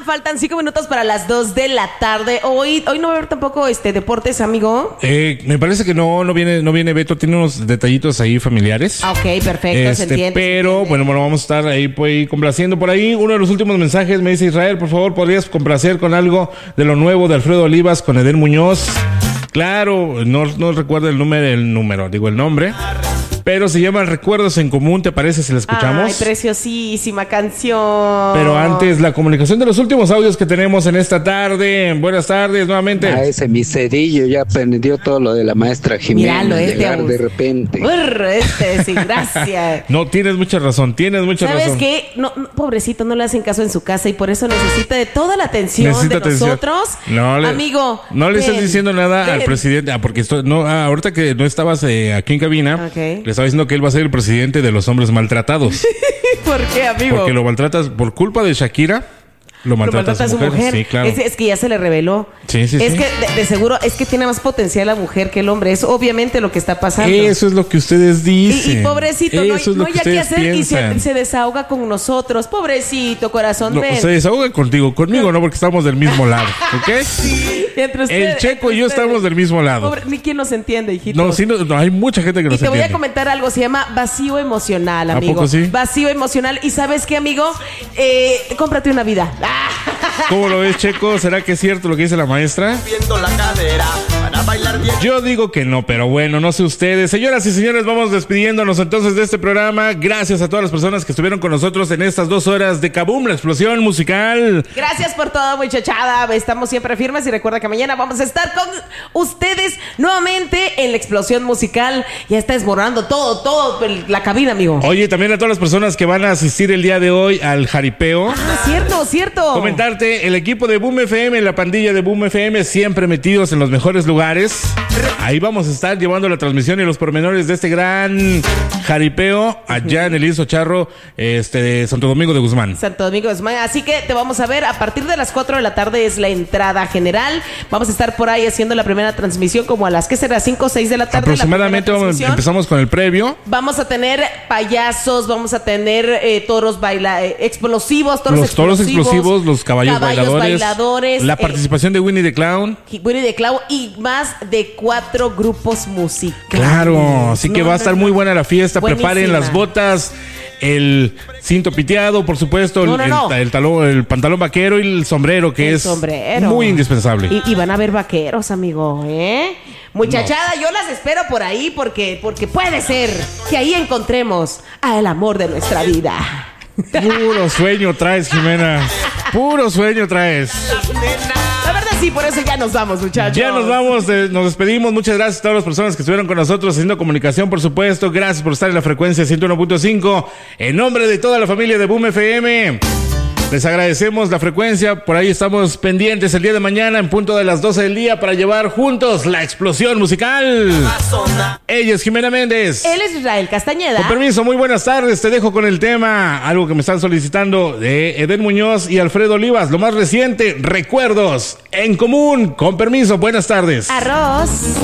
faltan 5 minutos para las 2 de la tarde. Hoy no va a haber tampoco deportes, amigo. Me parece que no viene Beto, tiene unos detallitos ahí familiares. Ok, perfecto, se entiende. Pero bueno, vamos a estar ahí pues complaciendo por ahí. Uno de los últimos mensajes me dice: Israel, por favor, ¿podrías complacer con algo de lo nuevo de Alfredo Olivas con Edén Muñoz? Claro, no recuerdo el nombre. Pero se llama Recuerdos en Común, ¿te parece si la escuchamos? Ay, preciosísima canción. Pero antes, la comunicación de los últimos audios que tenemos en esta tarde. Buenas tardes, nuevamente. Ese miserillo ya aprendió todo lo de la maestra Jimena. Míralo, llegar de repente. Sí, gracias. No, tienes mucha razón. ¿Sabes qué? No, pobrecito, no le hacen caso en su casa y por eso necesita de toda la atención de nosotros. Amigo. No le estás diciendo nada al presidente. Porque ahorita que no estabas aquí en cabina, okay, le estaba diciendo que él va a ser el presidente de los hombres maltratados. ¿Por qué, amigo? Porque lo maltratas por culpa de Shakira. Lo maltrata a su mujer. Sí, claro. Es que ya se le reveló. Sí. Es que de seguro es que tiene más potencial la mujer que el hombre. Es obviamente lo que está pasando. Eso es lo que ustedes dicen. Y pobrecito, no hay que hacer piensan. Y se desahoga con nosotros. Pobrecito, corazón. No, se desahoga conmigo no, porque estamos del mismo lado. ¿Ok? Sí, el Checo y yo estamos del mismo lado. Ni quien nos entiende, hijito. No, hay mucha gente que nos entiende. Y te voy a comentar algo, se llama vacío emocional, amigo. ¿A poco sí? Vacío emocional. ¿Y sabes qué, amigo? Cómprate una vida. ¿Cómo lo ves, Checo? ¿Será que es cierto lo que dice la maestra? La cadera para bailar bien. Yo digo que no, pero bueno, no sé ustedes. Señoras y señores, vamos despidiéndonos entonces de este programa. Gracias a todas las personas que estuvieron con nosotros en estas 2 horas de Kaboom, la explosión musical. Gracias por todo, muchachada. Estamos siempre firmes y recuerda que mañana vamos a estar con ustedes nuevamente en la explosión musical. Ya está desbordando todo la cabina, amigo. Oye, también a todas las personas que van a asistir el día de hoy al jaripeo. Cierto. Comentarte, el equipo de Boom FM, la pandilla de Boom FM, siempre metidos en los mejores lugares. Ahí vamos a estar llevando la transmisión y los pormenores de este gran jaripeo allá en el Iso Charro, de Santo Domingo de Guzmán. Así que te vamos a ver a partir de las 4 de la tarde, es la entrada general. Vamos a estar por ahí haciendo la primera transmisión como a las, ¿qué será? 5 o 6 de la tarde. Aproximadamente empezamos con el previo. Vamos a tener payasos, vamos a tener toros explosivos, los toros explosivos, los caballos bailadores, la participación de Winnie the Clown y más de 4 grupos musicales. Claro, así que va a estar muy buena la fiesta. Buenísima. Preparen las botas, el cinto piteado, por supuesto, el pantalón vaquero y el sombrero, que es muy indispensable. Y van a haber vaqueros, amigo, Muchachada, yo las espero por ahí porque puede ser que ahí encontremos al amor de nuestra vida. Puro sueño traes, Jimena. Puro sueño traes. La verdad sí, por eso ya nos vamos, muchachos. Ya nos vamos, nos despedimos. Muchas gracias a todas las personas que estuvieron con nosotros haciendo comunicación, por supuesto. Gracias por estar en la frecuencia 101.5. En nombre de toda la familia de Boom FM, les agradecemos la frecuencia. Por ahí estamos pendientes el día de mañana en punto de las 12 del día para llevar juntos la explosión musical. Ella es Jimena Méndez. Él es Israel Castañeda. Con permiso, muy buenas tardes. Te dejo con el tema, algo que me están solicitando, de Edén Muñoz y Alfredo Olivas. Lo más reciente, Recuerdos en Común. Con permiso, buenas tardes. Arroz.